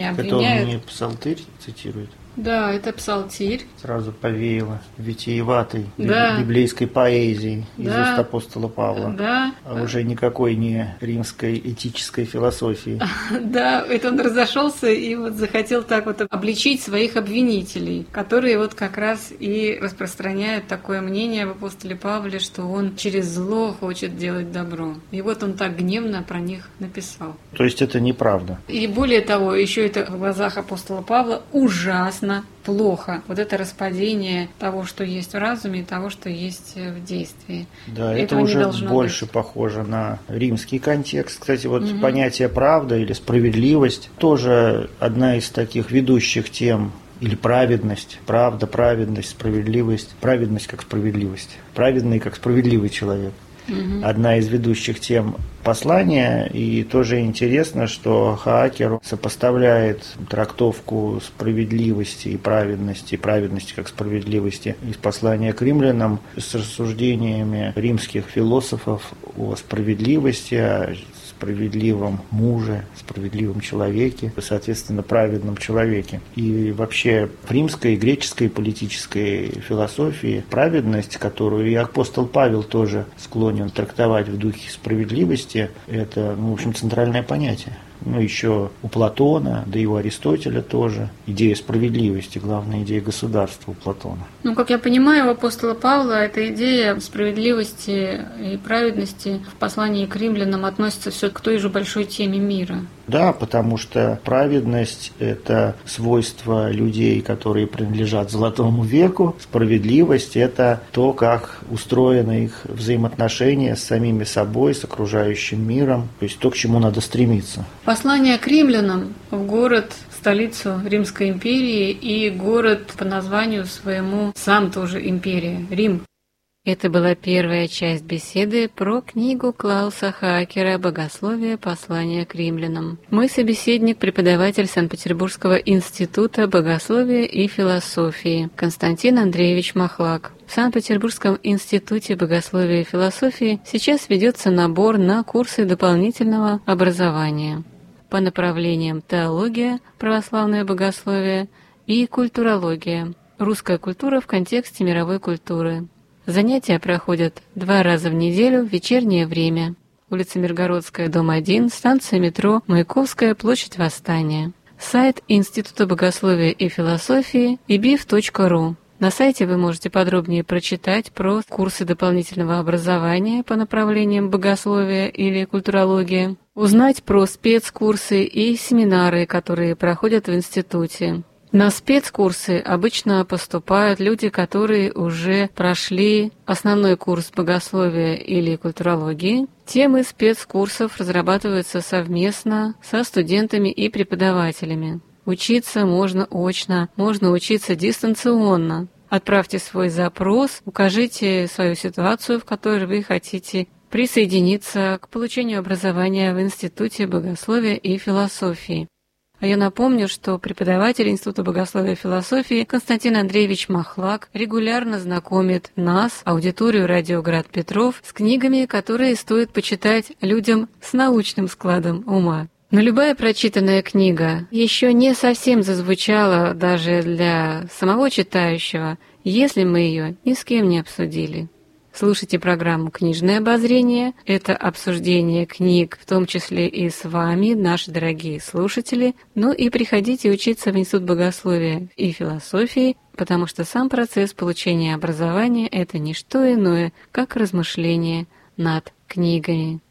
И Это он мне псалтырь цитирует? Да, это псалтирь. Сразу повеяло витиеватой Да. библейской поэзии из Да. уст апостола Павла. Да. А уже никакой не римской этической философии. Да, это он разошелся и вот захотел так вот обличить своих обвинителей, которые вот как раз и распространяют такое мнение об апостоле Павле, что он через зло хочет делать добро. И вот он так гневно про них написал. То есть это неправда. И более того, еще это в глазах апостола Павла ужасно плохо. Вот это распадение того, что есть в разуме, и того, что есть в действии. Да, это Этого не уже должно больше быть. похоже на римский контекст. Кстати, вот понятие правда или справедливость тоже одна из таких ведущих тем. Или праведность, правда, праведность, справедливость, праведность как справедливость, праведный как справедливый человек. Одна из ведущих тем послания, и тоже интересно, что Хаакер сопоставляет трактовку справедливости и праведности как справедливости из послания к римлянам с рассуждениями римских философов о справедливости, о справедливом муже, справедливом человеке, соответственно, праведном человеке. И вообще в римской и греческой политической философии праведность, которую и апостол Павел тоже склонен трактовать в духе справедливости, это, в общем, центральное понятие. Еще у Платона, да и у Аристотеля тоже идея справедливости, главная идея государства у Платона. Как я понимаю, у апостола Павла эта идея справедливости и праведности в послании к римлянам относится все к той же большой теме мира. Да, потому что праведность – это свойство людей, которые принадлежат Золотому веку. Справедливость – это то, как устроены их взаимоотношения с самими собой, с окружающим миром, то есть то, к чему надо стремиться. Послание к римлянам в город, столицу Римской империи и город по названию своему сам тоже империя – Рим. Это была первая часть беседы про книгу Клауса Хаакера «Богословие. Послание к римлянам». Мой собеседник – преподаватель Санкт-Петербургского института богословия и философии Константин Андреевич Махлак. В Санкт-Петербургском институте богословия и философии сейчас ведется набор на курсы дополнительного образования по направлениям теология, православное богословие и культурология, русская культура в контексте мировой культуры. Занятия проходят 2 раза в неделю в вечернее время. Улица Миргородская, дом 1, станция метро Маяковская, площадь Восстания. Сайт Института богословия и философии ibif.ru. На сайте вы можете подробнее прочитать про курсы дополнительного образования по направлениям богословия или культурология, узнать про спецкурсы и семинары, которые проходят в институте. На спецкурсы обычно поступают люди, которые уже прошли основной курс богословия или культурологии. Темы спецкурсов разрабатываются совместно со студентами и преподавателями. Учиться можно очно, можно учиться дистанционно. Отправьте свой запрос, укажите свою ситуацию, в которой вы хотите присоединиться к получению образования в Институте богословия и философии. А я напомню, что преподаватель Института богословия и философии Константин Андреевич Махлак регулярно знакомит нас, аудиторию «Радио Град Петров», с книгами, которые стоит почитать людям с научным складом ума. Но любая прочитанная книга еще не совсем зазвучала даже для самого читающего, если мы ее ни с кем не обсудили. Слушайте программу «Книжное обозрение». Это обсуждение книг, в том числе и с вами, наши дорогие слушатели. Ну и приходите учиться в Институт богословия и философии, потому что сам процесс получения образования – это не что иное, как размышление над книгами.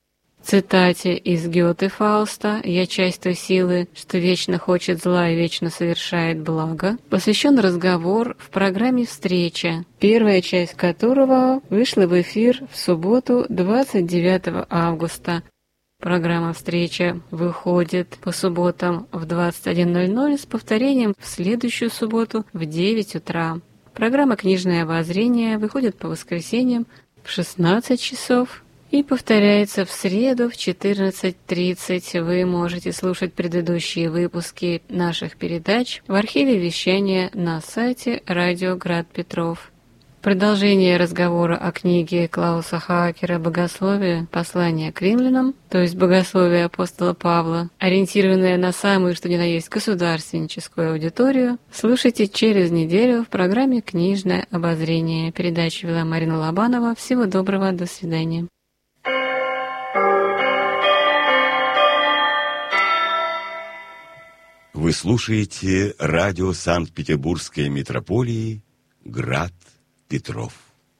Цитате из Гёте Фауста «Я часть той силы, что вечно хочет зла и вечно совершает благо» посвящен разговор в программе «Встреча», первая часть которого вышла в эфир в субботу 29 августа. Программа «Встреча» выходит по субботам в 21:00 с повторением в следующую субботу в 9 утра. Программа «Книжное обозрение» выходит по воскресеньям в 16 часов. И повторяется в среду в 14:30. Вы можете слушать предыдущие выпуски наших передач в архиве вещания на сайте «Радио Град Петров». Продолжение разговора о книге Клауса Хаакера «Богословие. Послание к римлянам», то есть «Богословие апостола Павла», ориентированное на самую что ни на есть государственническую аудиторию, слушайте через неделю в программе «Книжное обозрение». Передачу вела Марина Лобанова. Всего доброго, до свидания. Вы слушаете радио Санкт-Петербургской митрополии «Град Петров».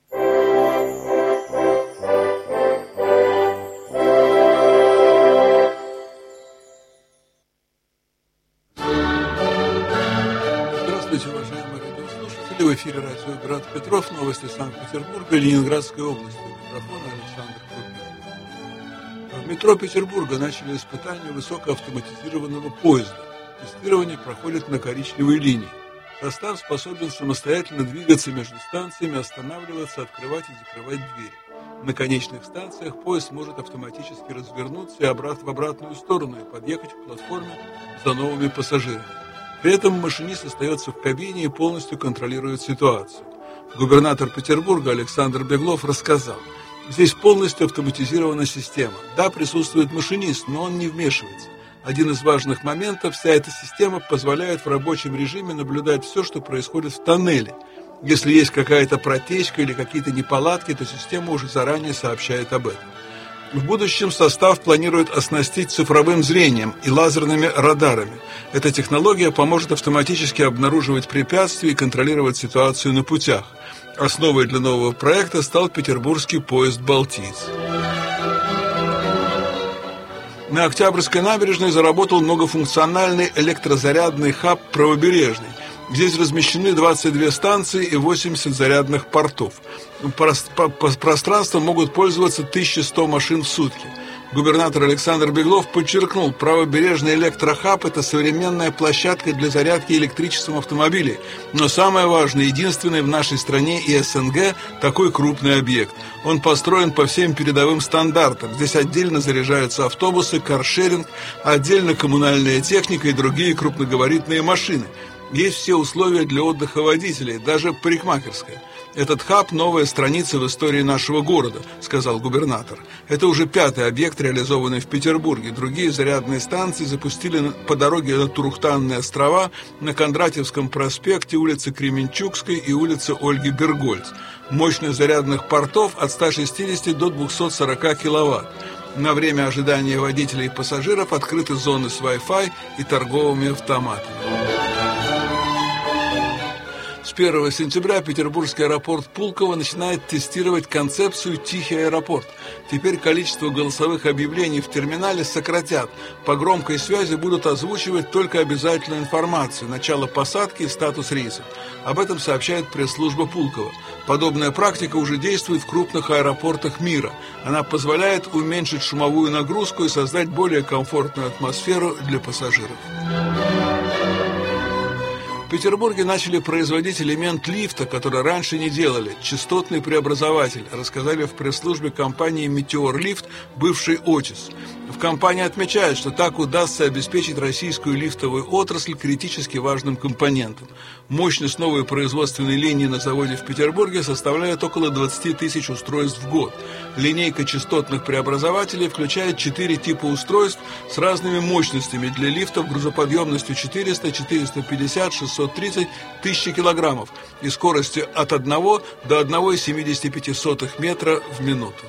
Здравствуйте, уважаемые радиослушатели. В эфире радио «Град Петров», новости Санкт-Петербурга и Ленинградской области. Микрофон Александр Крупин. В метро Петербурга начали испытания высокоавтоматизированного поезда. Тестирование проходит на коричневой линии. Состав способен самостоятельно двигаться между станциями, останавливаться, открывать и закрывать двери. На конечных станциях поезд может автоматически развернуться и в обратную сторону и подъехать к платформе за новыми пассажирами. При этом машинист остается в кабине и полностью контролирует ситуацию. Губернатор Петербурга Александр Беглов рассказал: здесь полностью автоматизирована система. Да, присутствует машинист, но он не вмешивается. Один из важных моментов: вся эта система позволяет в рабочем режиме наблюдать все, что происходит в тоннеле. Если есть какая-то протечка или какие-то неполадки, то система уже заранее сообщает об этом. В будущем состав планирует оснастить цифровым зрением и лазерными радарами. Эта технология поможет автоматически обнаруживать препятствия и контролировать ситуацию на путях. Основой для нового проекта стал петербургский поезд «Балтиец». На Октябрьской набережной заработал многофункциональный электрозарядный хаб «Правобережный». Здесь размещены 22 станции и 80 зарядных портов. Пространством могут пользоваться 1100 машин в сутки. Губернатор Александр Беглов подчеркнул: правобережный электрохаб – это современная площадка для зарядки электричеством автомобилей. Но самое важное, единственный в нашей стране и СНГ такой крупный объект. Он построен по всем передовым стандартам. Здесь отдельно заряжаются автобусы, каршеринг, отдельно коммунальная техника и другие крупногабаритные машины. Есть все условия для отдыха водителей, даже парикмахерская. Этот хаб – новая страница в истории нашего города, сказал губернатор. Это уже 5-й объект, реализованный в Петербурге. Другие зарядные станции запустили по дороге на Турухтанные острова, на Кондратьевском проспекте, улице Кременчугской и улице Ольги Бергольц. Мощность зарядных портов от 160 до 240 киловатт. На время ожидания водителей и пассажиров открыты зоны с Wi-Fi и торговыми автоматами. С 1 сентября Петербургский аэропорт Пулково начинает тестировать концепцию «Тихий аэропорт». Теперь количество голосовых объявлений в терминале сократят. По громкой связи будут озвучивать только обязательную информацию, начало посадки и статус рейсов. Об этом сообщает пресс-служба Пулково. Подобная практика уже действует в крупных аэропортах мира. Она позволяет уменьшить шумовую нагрузку и создать более комфортную атмосферу для пассажиров. В Петербурге начали производить элемент лифта, который раньше не делали – частотный преобразователь, рассказали в пресс-службе компании «Метеор Лифт», бывший «Отис». В компании отмечают, что так удастся обеспечить российскую лифтовую отрасль критически важным компонентом. Мощность новой производственной линии на заводе в Петербурге составляет около 20 тысяч устройств в год. Линейка частотных преобразователей включает 4 типа устройств с разными мощностями для лифтов грузоподъемностью 400, 450, 630, 1000 килограммов и скоростью от 1 до 1,75 метра в минуту.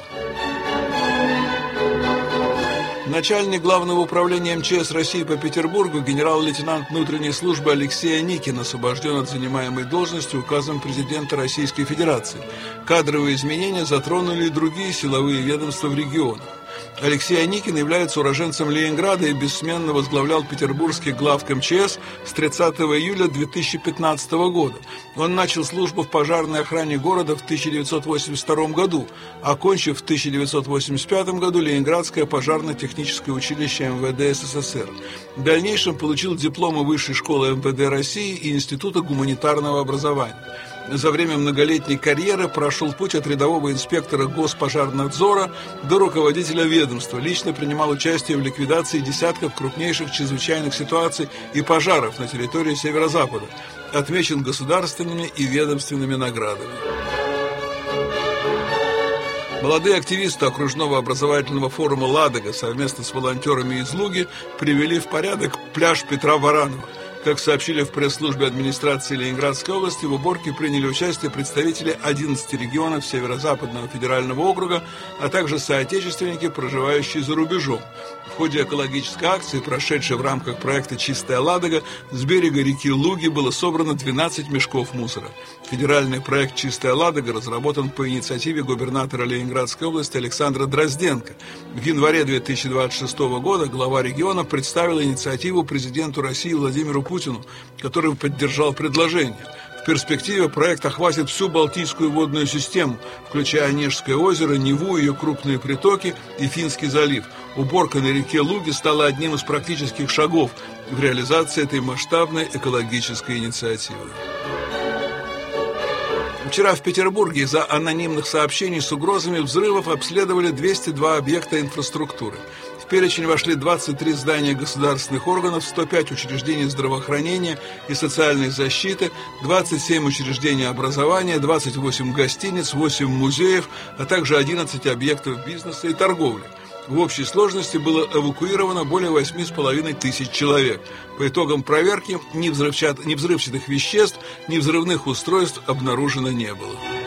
Начальник Главного управления МЧС России по Петербургу генерал-лейтенант внутренней службы Алексей Аникин освобожден от занимаемой должности указом президента Российской Федерации. Кадровые изменения затронули и другие силовые ведомства в регионах. Алексей Аникин является уроженцем Ленинграда и бессменно возглавлял петербургский главк МЧС с 30 июля 2015 года. Он начал службу в пожарной охране города в 1982 году, окончив в 1985 году Ленинградское пожарно-техническое училище МВД СССР. В дальнейшем получил дипломы Высшей школы МВД России и Института гуманитарного образования. За время многолетней карьеры прошел путь от рядового инспектора Госпожарнадзора до руководителя ведомства. Лично принимал участие в ликвидации десятков крупнейших чрезвычайных ситуаций и пожаров на территории Северо-Запада. Отмечен государственными и ведомственными наградами. Молодые активисты окружного образовательного форума «Ладога» совместно с волонтерами из Луги привели в порядок пляж Петра Варанова. Как сообщили в пресс-службе администрации Ленинградской области, в уборке приняли участие представители 11 регионов Северо-Западного федерального округа, а также соотечественники, проживающие за рубежом. В ходе экологической акции, прошедшей в рамках проекта «Чистая Ладога», с берега реки Луги было собрано 12 мешков мусора. Федеральный проект «Чистая Ладога» разработан по инициативе губернатора Ленинградской области Александра Дрозденко. В январе 2026 года глава региона представил инициативу президенту России Владимиру Путину, который поддержал предложение. В перспективе проект охватит всю Балтийскую водную систему, включая Онежское озеро, Неву, ее крупные притоки и Финский залив. Уборка на реке Луги стала одним из практических шагов в реализации этой масштабной экологической инициативы. Вчера в Петербурге из-за анонимных сообщений с угрозами взрывов обследовали 202 объекта инфраструктуры. В перечень вошли 23 здания государственных органов, 105 учреждений здравоохранения и социальной защиты, 27 учреждений образования, 28 гостиниц, 8 музеев, а также 11 объектов бизнеса и торговли. В общей сложности было эвакуировано более 8,5 тысяч человек. По итогам проверки ни взрывчатых веществ, ни взрывных устройств обнаружено не было.